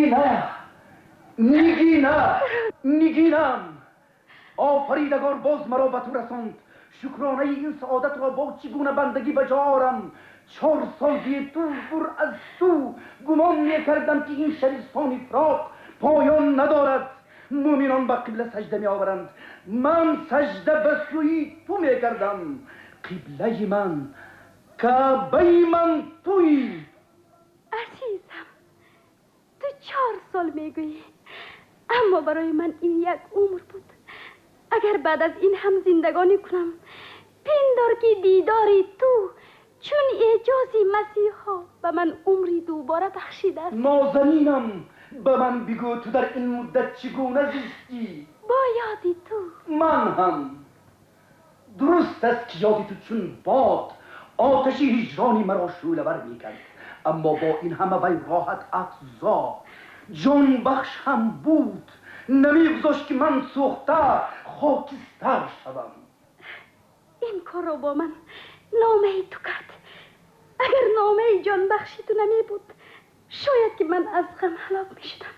نگینم. آفریدگار باز مرا به تو رساند. شکرانه این سعادت را با چگونه بندگی بجا آرم. 4 سال تو پر از تو گمان می‌کردم که این شبستان فراق پایان ندارد. مومنان به قبله سجده می‌آورند، من سجده به سوی تو می‌کردم. قبله من، کعبه من تویی. عزیزم، تو 4 سال میگویی، اما برای من این یک عمر بود. اگر بعد از این هم زندگانی کنم، پندار که دیداری تو چون اعجازی مسیحا به من عمری دوباره بخشیده است. نازنینم، به من بگو تو در این مدت چگونه زیستی؟ با یادی تو. من هم. درست است که یادی تو چون باد آتشی هجرانی مرا شعله ور می‌کرد، اما با این همه وی راحت افزا جان بخش هم بود. نمی‌گذاشت که من سوخته خاکستر شوم. این کار را با من نامه تو کرد. اگر نامه جان بخشی تو نمی بود، شاید که من از غم هلاک می شدم.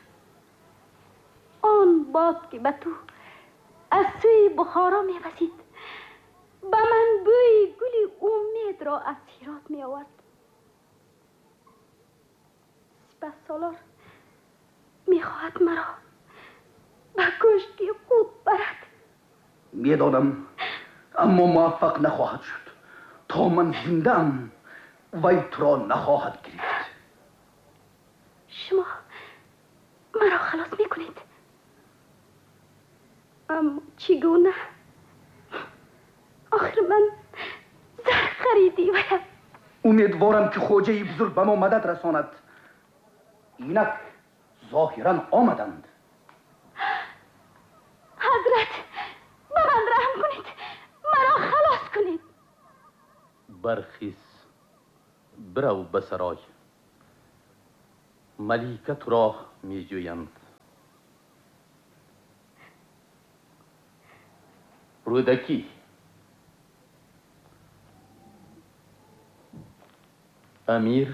آن باد که به تو از سوی بخارا می وزید، به من بوی گل امید را از هرات می آورد. 30 سالار می خواهد مرا به کشتی خود برد. میدانم، اما موفق نخواهد شد. تا من زنده ام وی تو را نخواهد گرفت. شما مرا خلاص میکنید، اما چگونه؟ آخر من زر خریدی ویم. امیدوارم که خوجه بزرگ به ما مدد رساند. اینک ظاهرا آمدند. حضرت، به من رحم کنید، مرا خلاص کنید. برخیز، برو به سرای. ملیکه تو را می جویند. رودکی، امیر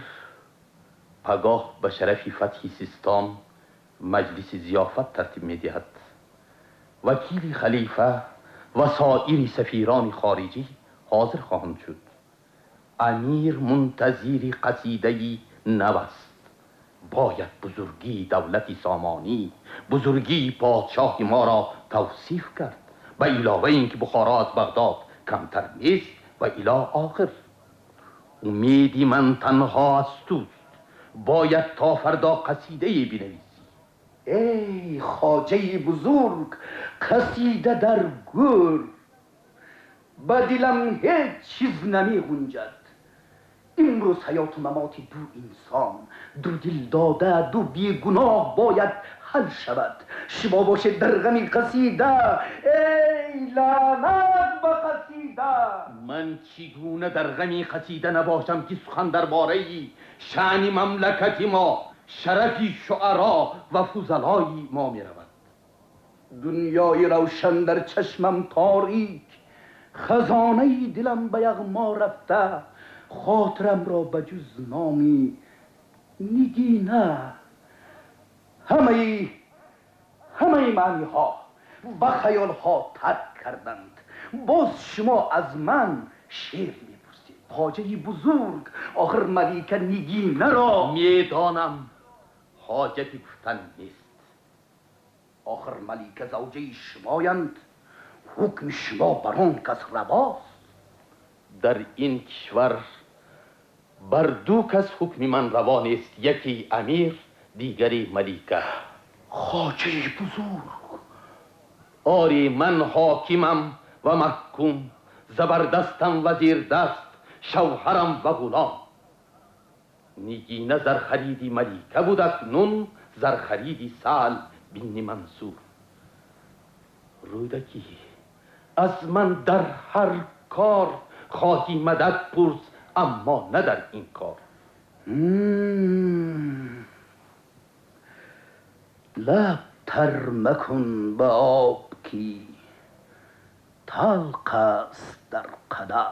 پگاه به شرف فتح سیستان مجلس ضیافت ترتیب می دهد. وکیل خلیفه و سایر سفیران خارجی حاضر خواهند شد. امیر منتظر قصیده نو است. باید بزرگی دولت سامانی، بزرگی پادشاه ما را توصیف کرد. به علاوه اینکه بخارا از بغداد کمتر نیست و الی آخر. امیدی من تنها از توست. باید تا فردا قصیده بنویسی. ای خواجه بزرگ، قصیده در گور. به دلم هیچ چیز نمی گنجد. امروز حیات و ممات دو انسان، دو دل داده، دو بیگناه باید حل شود. شما باشد در غم قصیده. ای لعنت به قصیده. من چگونه در غم قصیده نباشم که سخن درباره شأن مملکت ما، شرف شعرا و فضلای ما می رود. دنیای روشن در چشمم تاریک، خزانه دلم به یغما رفته. خاطرم را به جز نامی نگینه. همه معنی ها و خیال ها ترک کردند. باز شما از من شعر میپرسید. خواجه بزرگ، آخر ملیکه نگینه را میدانم حاجتی گفتن نیست. آخر ملیکه زوجه شمایند. حکم شما بران کس رواست. در این کشور بر دو کس حکم من روا نیست. یکی امیر، دیگری ملیکه. خواجه بزرگ، آری من حاکمم و محکوم، زبردستم وزیر دست، شوهرم و غلام. نگینه زرخریدی ملیکه بود، اکنون زرخریدی سهل بن منصور. رودکی، از من در هر کار خواهی مدد پرس، اما نه در این کار. لب تر مکن به آب کی تلخ است در قدح.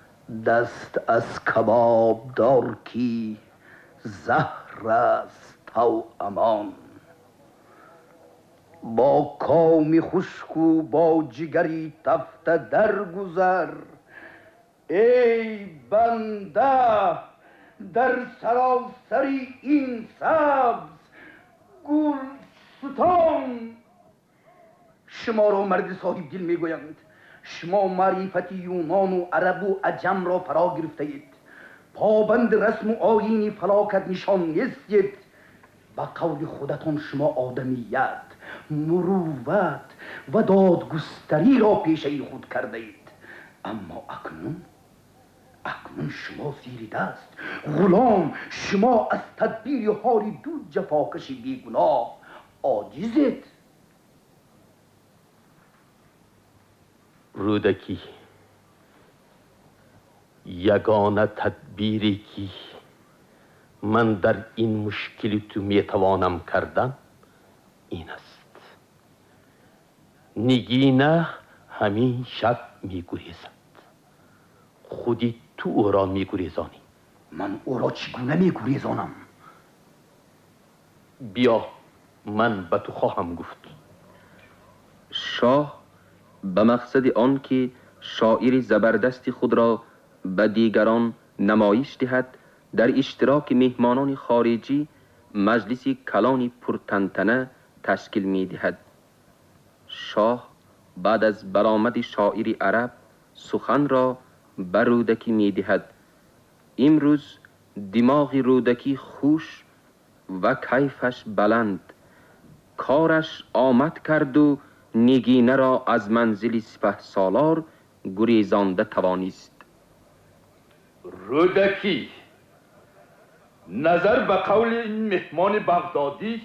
دست از کباب دار کی زهر است تو امان. با کامی خشک و با جگری تفته درگذر، ای بنده در سراسری این سبز گلستان. شما را مرد صاحب دل میگویند، شما معرفت یونان و عرب و عجم را فرا گرفته اید، پابند رسم و آیین فلاکت نشان نیستید. با قول خودتان شما آدمیت، مروت و دادگستری را پیشه خود کرده اید. اما اکنون شما زیر دست غلام، شما از تدبیر حال دو جفاکش بیگناه عاجزید. رودکی، یگانه تدبیری که من در این مشکلی تو میتوانم کردن این است. نگینه همین شب میگریزد، خودی تو او را میگریزانی. من او را چگونه میگریزانم؟ بیا من به تو خواهم گفت. شاه به مقصد آن که شاعر زبردست خود را به دیگران نمایش دهد، در اشتراک مهمانان خارجی مجلس کلان پرتنتنه تشکیل می دهد. شاه بعد از برآمد شاعر عرب سخن را به رودکی می دهد. امروز دماغ رودکی خوش و کیفش بلند، کارش آمد کرد و نگینه را از منزل سپهسالار گریزانده توانیست. رودکی، نظر به قول این مهمان بغدادی،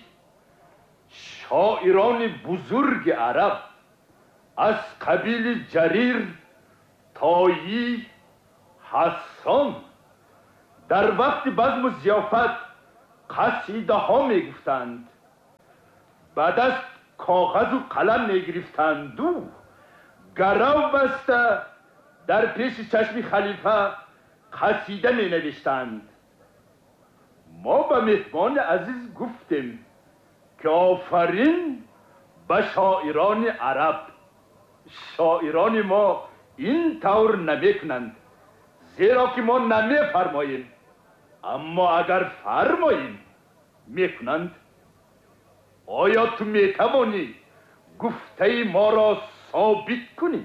شاعران بزرگ عرب از قبیل جریر، طایی، حسان در وقت بزم و ضیافت قصیده ها می گفتند، بعد از کاغذ و قلم می گرفتند و گرو بسته در پیش چشم خلیفه قصیده می نوشتند. ما به مهمان عزیز گفتیم که آفرین به شاعران عرب. شاعران ما این طور نمی کنند، زیرا که ما نمی فرماییم، اما اگر فرماییم می کنند. آیا تو می توانی گفته ما را ثابت کنی؟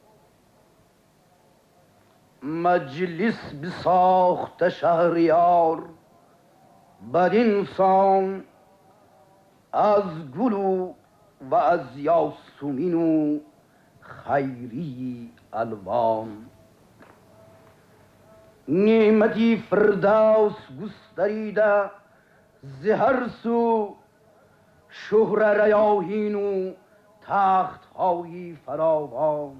مجلس بساخت شهریار بدین سان، از گل و از یاسمین و خیری الوان. نعمتی فردوس گستریده ز هر سو، شهره ریاحین و تخت های فراوان.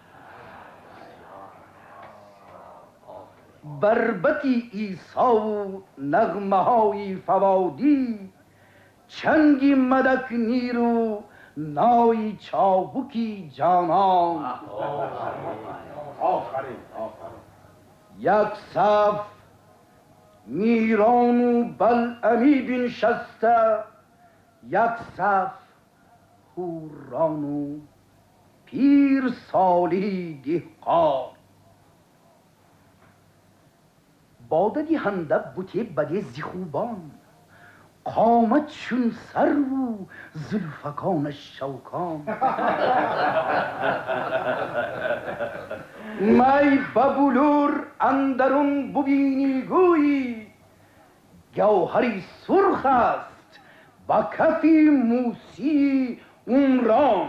بربطی عیسی و نغمه های فوادی، چنگی مدک نیرو نای چابکی جانان. یک صف میران و بلعمی بنشسته، یک صف حوران و پیر سالی دهقان. باده دهنده بوته بده زیخوبان، قامت چون سرو و زلفکانش شوکان. می ببلور اندرون ببینی گویی، گوهری سرخ است با کفی موسی عمران.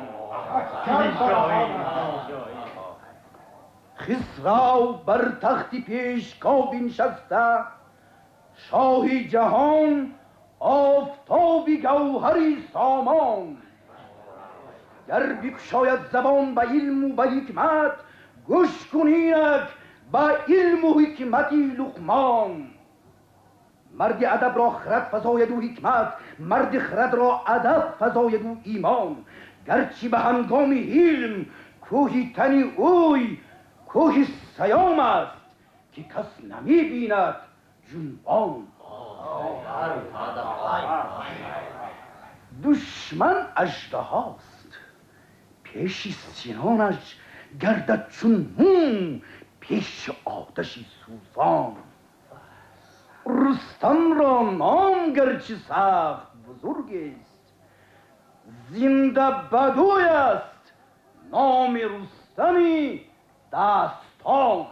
خسرو بر تخت پیشگاه بنشسته، شاه جهان آفتابی گوهری سامان. گر بگشاید زبان به علم و به حکمت، گوش کن اینک به علم و حکمتی لقمان. مرد ادب را خرد فزاید و حکمت، مرد خرد را ادب فزاید و ایمان. گرچه به هنگام علم کوهی تنی اوی، کوهی سیام است که کس نمی بیند جنبان. دشمن اژدهاست، پیش سینانش گردد چون موم، پیش آتشی سوزان. رستم را نام گرچه سخت بزرگ است، زنده بدوی است نام رستمی دستان.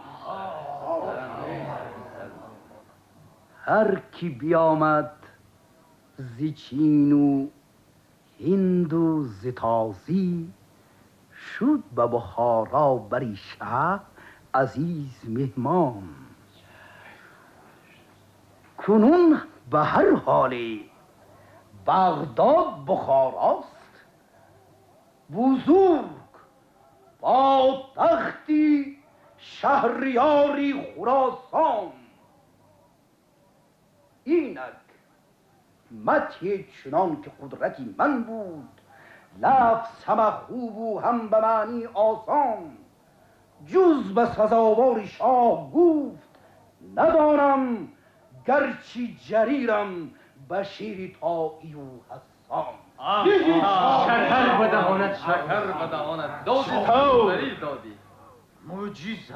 هر کی بیامد ز چین و هند و ز تازی، شد به بخارا بری شه عزیز مهمان. کنون به هر حالی بغداد بخاراست، بزرگ با تختی شهریاری خراسان. اینک مدح چنان که قدرتی من بود، لفظ همه خوب و هم به معنی آسان. جز به سزاوار شاه گفت ندانم، گرچه جریرم به شیر طایی و حسان. شکر به دهانت، شکر به دهانت دادی دادی. معجزه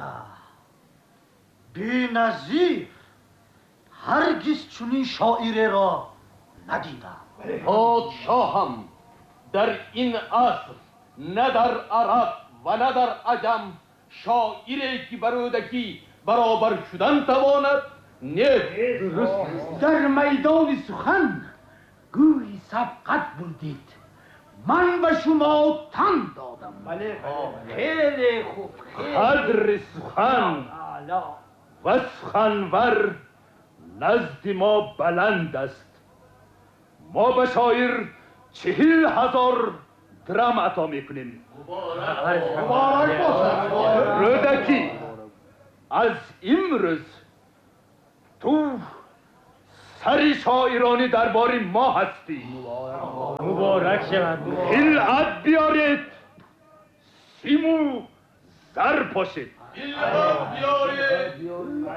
بی نظیر، هرگز چنین شاعره را ندیدم. پادشاهم در این عصر نه در عرب و نه در عجم شاعری که برودکی برابر شدن تواند نیست. در میدان سخن گویی سبقت بودید، من به شما تن دادم. بله خیلی خوب. قدر سخن و سخنور نزد ما بلند است. ما به شاعر 40,000 درم عطا میکنیم. مبارک باشد. رودکی، از امروز تو سر شاعرانی دربار ما هستی. مبارک شود. خلعت بیارید، سیم و زر پاشید. خلعت بیارید.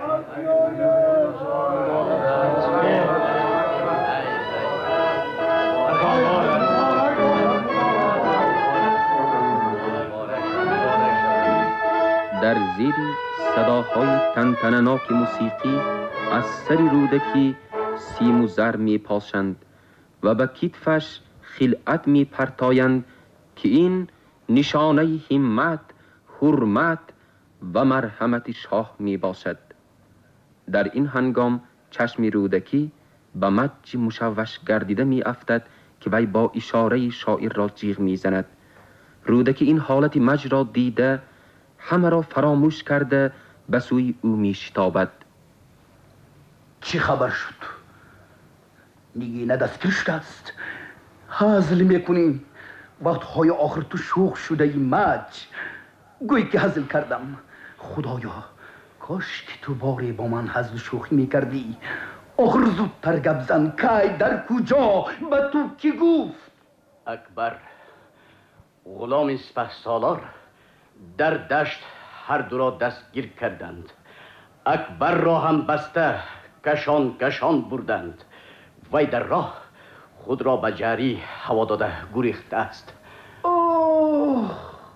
در زیر صداهای تنتنناک موسیقی از سر رودکی سیم و زر می پاشند و به کتفش خلعت می پرتایند که این نشانه همت، حرمت و مرحمت شاه می باشد. در این هنگام چشم رودکی به مج مشوش گردیده می افتد که وی با اشاره شاعر را جیغ می زند. رودکی این حالت مج را دیده همه را فراموش کرده به سوی او می شتابد. چی خبر شد؟ نگینه دستگیر شده است. هزل میکنی وقتهای آخر تو شوخ شده ای مج. گویی که هزل کردم. خدایا کاش که تو باری با من هزل شوخی میکردی. آخر زودتر گپ زن که در کجا به تو کی گفت؟ اکبر غلام سپهسالار در دشت هر دو را دستگیر کردند. اکبر را هم بسته کشان کشان بردند. وی در راه خود را به جری هوا داده گریخته است. اوه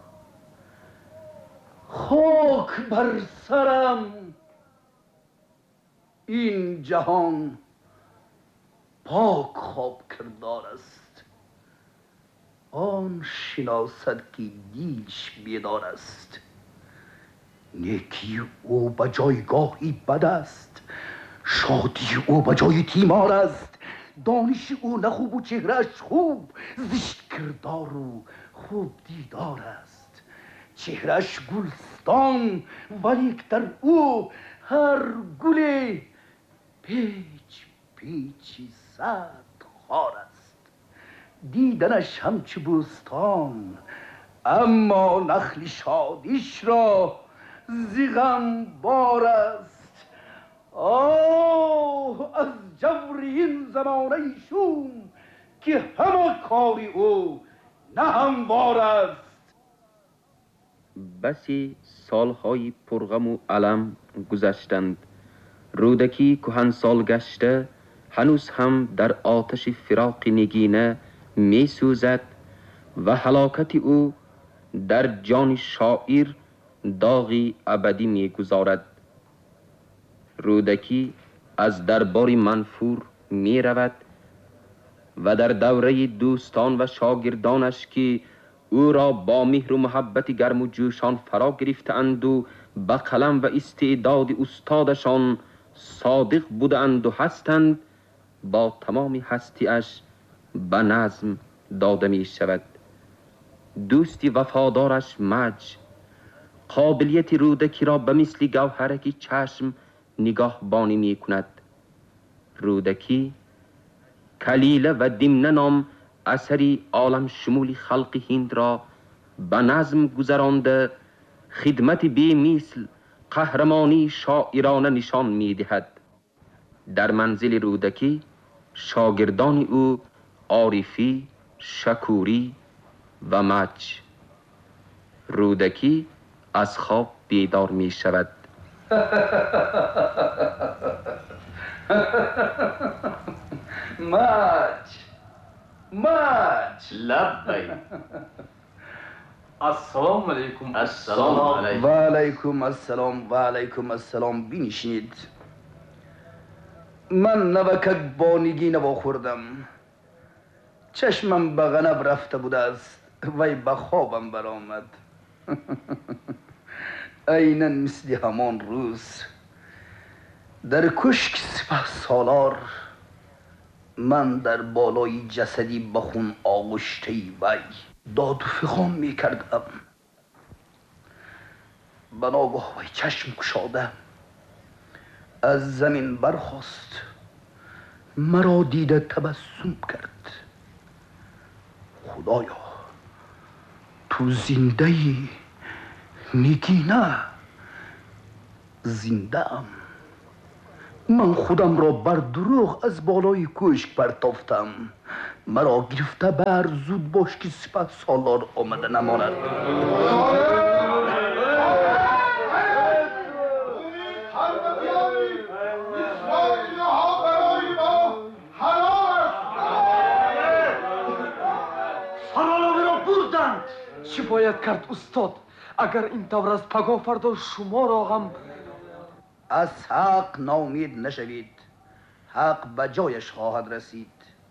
خاک بر سرم. این جهان پاک خواب کردار است. آن شناسد که دیش بیدار است. نیکی او به جایگاهی بد است، شادی او به جای تیمار است. دانش او نه خوب و چهرهش خوب، زشت کردار و خوب دیدار است. چهرهش گلستان ولیک در او هر گل پیچ پیچی صد خار است. دیدنش همچو بوستان، اما نخل شادیش را زیغم بار است. آه از جور این زمانه شوم که همه کاری او نه هموار است. بسی سالهای پرغم و علم گذشتند. رودکی کهنسال گشته هنوز هم در آتش فراق نگینه می سوزد و هلاکت او در جان شاعر داغی ابدی می گذارد. رودکی از دربار منفور می رود و در دوره دوستان و شاگردانش که او را با مهر و محبت گرم و جوشان فرا گرفتند و به قلم و استعداد استادشان صادق بودند و هستند، با تمام هستیش به نظم داده می شود. دوستی وفادارش مج قابلیت رودکی را به مثل گوهرکی چشم نگاه بانی می کند. رودکی کلیله و دمنه نام اثری عالم شمول خلق هند را به نظم گذرانده خدمت بی مثل قهرمانی شاعرانه نشان می دهد. در منزل رودکی شاگردان او عارفی، شکوری و مج. رودکی از خواب بیدار می شود. مج لبی. السلام علیکم. السلام علیکم. و علیکم السلام و علیکم السلام. بنشینید. من نوکک با نگینه خوردم. چشمم به غنب رفته بوده است وی به خوابم برآمد. عیناً مثل همان روز در کشک سپه سالار من در بالای جسدی به خون آغشته وی داد و فغان می کردم. به ناگاه وی چشم گشاده از زمین برخاست، مرا دیده تبسم کرد. خدایا تو زنده ای؟ میگی نه. زنده ام. من خودم را بر دروغ از بالای کوشک پرتافتم. مرا گرفته بر زود باش که سپه سالار آمده نماند. چی باید کرد استاد اگر این طور از پگاه فردا شما را هم؟ از حق ناامید نشوید. حق به جایش خواهد رسید.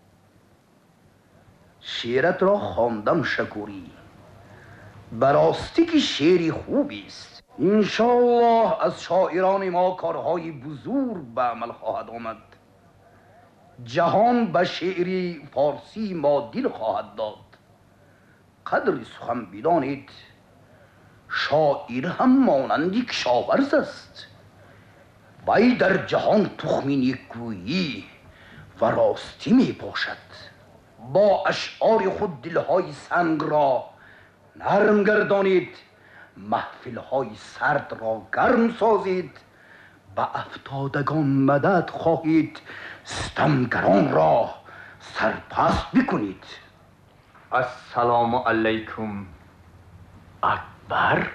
شعرت را خواندم شکوری، براستی که شعری خوبی است. انشاءالله از شاعران ما کارهای بزرگ به عمل خواهد آمد. جهان به شعری فارسی ما دل خواهد داد. قدر سخن بدانید، شاعر هم مانند کشاورز است. وی در جهان تخم نیکویی و راستی می باشد. با اشعار خود دلهای سنگ را نرم گردانید، محفلهای سرد را گرم سازید. به افتادگان مدد خواهید، ستمگران را سرپست بکنید. السلام علیکم. اکبر.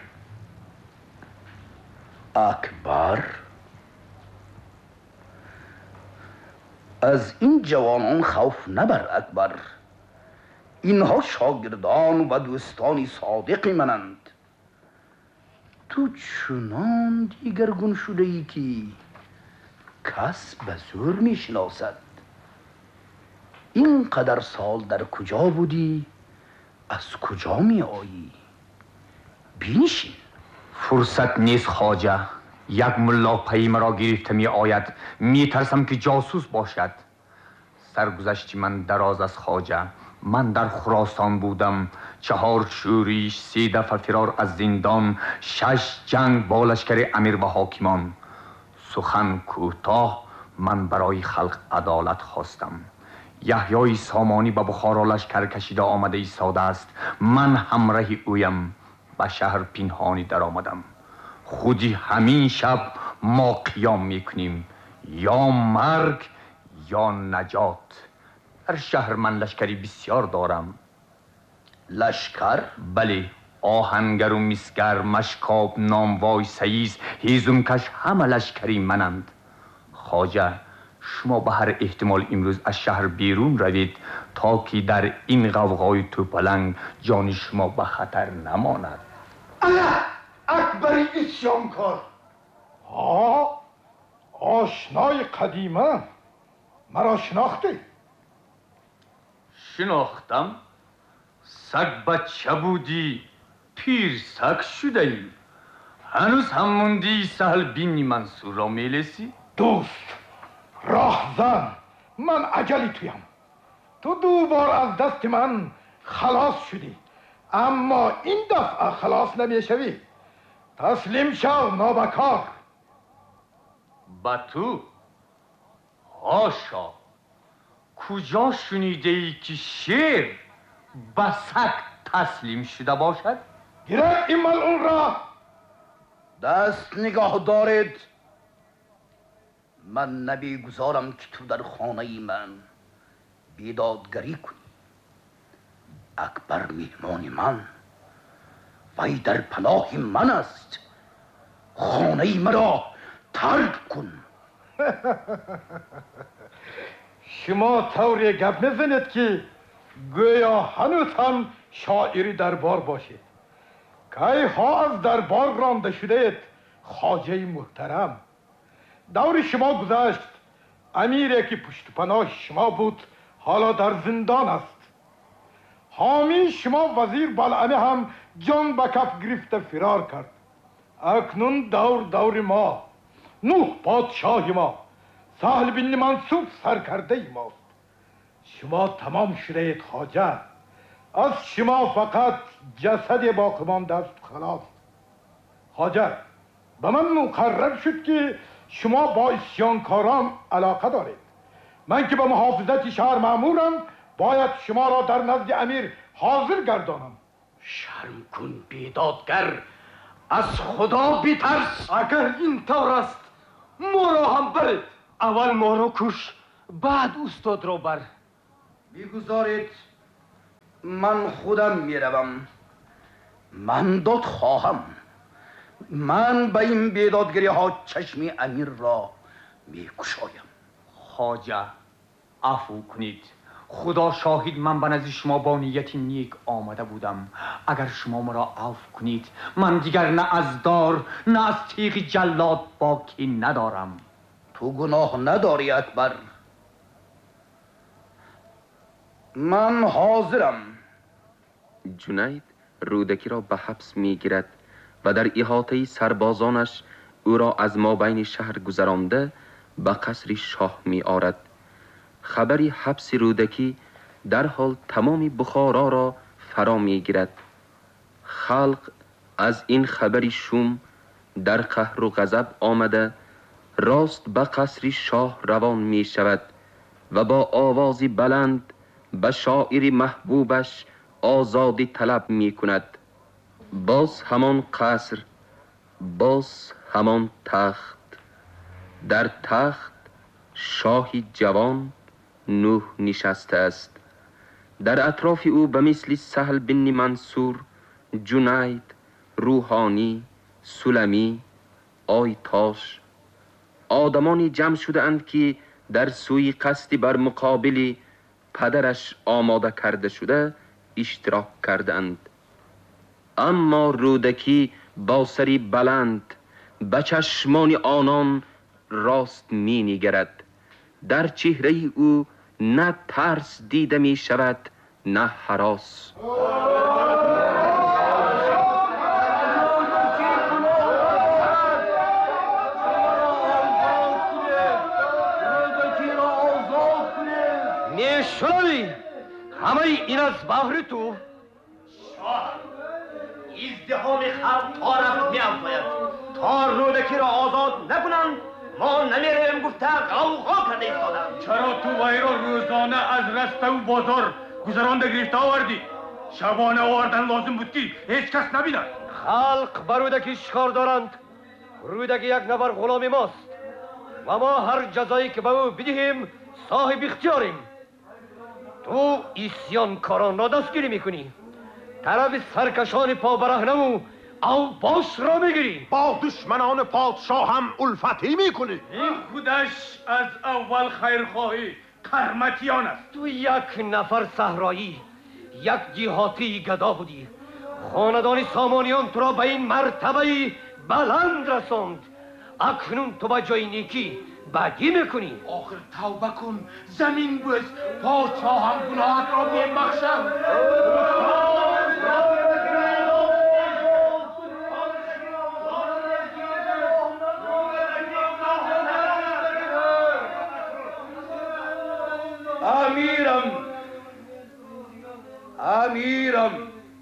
اکبر؟ از این جوانان خوف نبر اکبر. اینها شاگردان و دوستانی صادق منند. تو چنان دیگرگون شده ای که کس به زور می شناسد. اینقدر سال در کجا بودی؟ از کجا می آیی؟ بنشین. فرصت نیست خواجه. یک ملا پی مرا گرفته می آید. می ترسم که جاسوس باشد. سرگذشت من دراز از خواجه. من در خراسان بودم. 4 شورش، 3 دفعه فرار از زندان، 6 جنگ با لشکر امیر و حاکمان. سخن کوتاه، من برای خلق عدالت خواستم. یحیای سامانی به بخارا لشکر کشیده آمده ایستاده است. من همراه اویم. به شهر پنهانی در آمدم. خودی همین شب ما قیام میکنیم، یا مرگ یا نجات. در شهر من لشکری بسیار دارم. لشکر؟ بله، آهنگر و مسگر، مشکاب، ناموای، سیز، هیزمکش، همه لشکری منند. خواجه، شما به هر احتمال امروز از شهر بیرون روید تا که در این غوغای توپلنگ جان شما به خطر نماند. اکبری اسیانکار. آشنای قدیمه مرا شناخته؟ شناختم. سگ بچه بودی پیر سگ شده ای. هنوز هم موندی سهل بین منصور را میلسی؟ دوست راهزن، من عجلی تویم. تو 2 بار از دست من خلاص شدی، اما این دفعه خلاص نمیشوی. تسلیم شو نابکار. با تو؟ هاشا، کجا شنیده ای که شیر به سگ تسلیم شده باشد؟ گیره این ملعون را. دست نگاه دارید. من نمیگذارم که تو در خانه من بیدادگری کنی. اکبر مهمان من، وی در پناه من است. خانه مرا ترک کن. شما طوری گپ میزنید که گویا هنوز هم شاعری دربار باشید. کی ها از دربار رانده شدید خواجه محترم. دور شما گذشت. امیری که پشت پناه شما بود حالا در زندان است. حامی شما وزیر بلعمه هم جان به کف گرفته فرار کرد. اکنون دور ما، نوح پادشاه ما، سهل بن منصور سرکرده ماست. شما تمام شدید خواجه. از شما فقط جسد باقی مانده است خلاص. خواجه، به من مقرر شد که شما با اسیانکاران علاقه دارید. من که به محافظت شهر مأمورم، باید شما را در نزد امیر حاضر گردانم. شرم کن بیدادگر، از خدا بیترس. اگر این طور است ما را هم برید. اول ما را کش، بعد استاد را بر. میگذارید من خودم میروم. من داد خواهم. من به این بیدادگری ها چشم امیر را میکشایم. خواجه عفو کنید. خدا شاهد من به نزد شما با نیتی نیک آمده بودم. اگر شما مرا عفو کنید من دیگر نه از دار نه از تیغ جلاد باکی ندارم. تو گناه نداری اکبر. من حاضرم. جنید رودکی را به حبس میگیرد و در احاطه سربازانش او را از مابین شهر گذرانده به قصر شاه می آرد. خبری حبس رودکی در حال تمام بخارا را فرا می گیرد. خلق از این خبری شوم در قهر و غضب آمده راست به قصر شاه روان می شود و با آوازی بلند به شاعر محبوبش آزادی طلب می کند. باز همان قصر، باز همان تخت. در تخت شاهی جوان نوح نشسته است. در اطراف او به مثل سهل بن منصور، جنید، روحانی، سلمی، آیتاش آدمانی جمع شده اند که در سوی قصدی بر مقابل پدرش آماده کرده شده اشتراک کرده اند. اما رودکی با سری بلند به چشمان آنان راست می نگرد. در چهره او نه ترس دیده می شود نه هراس. نیشوی همه این از بحر تو. شاه ازدهام خلق تا رفت می افاید. تا رودکی را آزاد نکنند ما نمیریم گفته غوغا کرده ایستادم. چرا تو وی را روزانه از رسته و بازار گذرانده گرفته آوردی؟ شبانه آوردن لازم بود که هیچ کس نبیند. خلق بر رودکی شکار دارند. رودکی یک نفر غلام ماست و ما هر جزایی که به او بدهیم صاحب اختیاریم. تو اسیانکاران را دستگیری میکنی، طرف سرکشان پا برهنه و او باش را میگیری. با دشمنان پادشاه هم الفتی میکنی. این خودش از اول خیرخواهی کرمتیان است. تو یک نفر صحرایی، یک جهاتی گدا بودی. خاندان سامانیان تو را به این مرتبه بلند رساند. اکنون تو به جای نیکی بدی میکنی. آخر توبه کن، زمین بوز، پادشاه هم گناهت را میبخشم. امیرم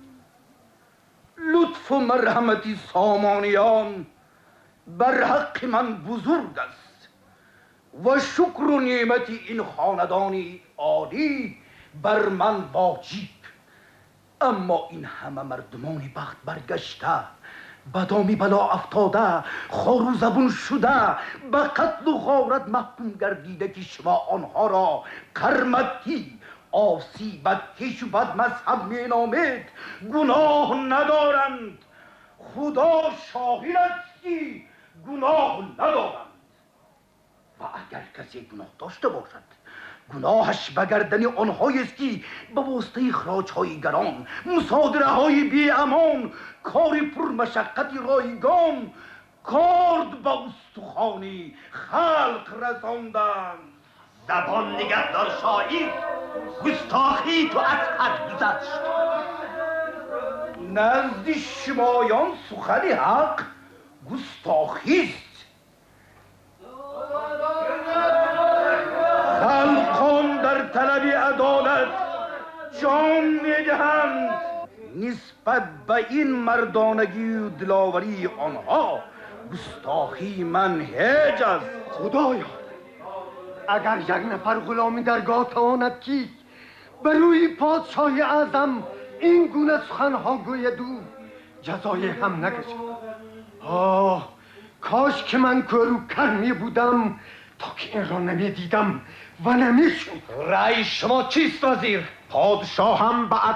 لطف و مرحمتی سامانیان بر حق من بزرگ است و شکر و نعمتی این خاندانی عالی بر من واجب. اما این همه مردمان بخت برگشته، بدامی بلا افتاده، خار و زبون شده، به قتل و غارت محکوم گردیده که شما آنها را کرمتی، آسی، بدکش و بد مذهب می نامید، گناه ندارند. خدا شاهد است که گناه ندارند. و اگر کسی گناه داشته باشد، گناهش به گردن آنهایی است که به واسطه اخراج‌های گران، مصادره‌های بی امان، کار پرمشقتی رایگان، کارد به استخوانی خلق رساندند. زبان نگهدار شاعر، گستاخی تو از حد گذشت. نزد شمایان سخن حق گستاخی است. خلقان در طلب عدالت جان میدهند. نسبت به این مردانگی و دلاوری آنها گستاخی منهج است. خدایا، اگر یک نفر غلامی درگاه تواند که بر روی پادشاه اعظم این گونه سخنها گوید او جزای هم نکشد. کاش که من کورو کرمی بودم تا که این را نمی دیدم و نمی شد. رأی شما چیست وزیر؟ پادشاه هم به